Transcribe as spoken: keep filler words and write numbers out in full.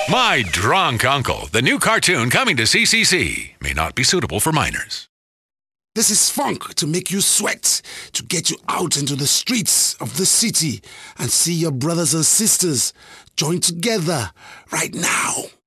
My Drunk Uncle, the new cartoon coming to C C C, may not be suitable for minors. This is funk to make you sweat, to get you out into the streets of the city and see your brothers and sisters join together right now.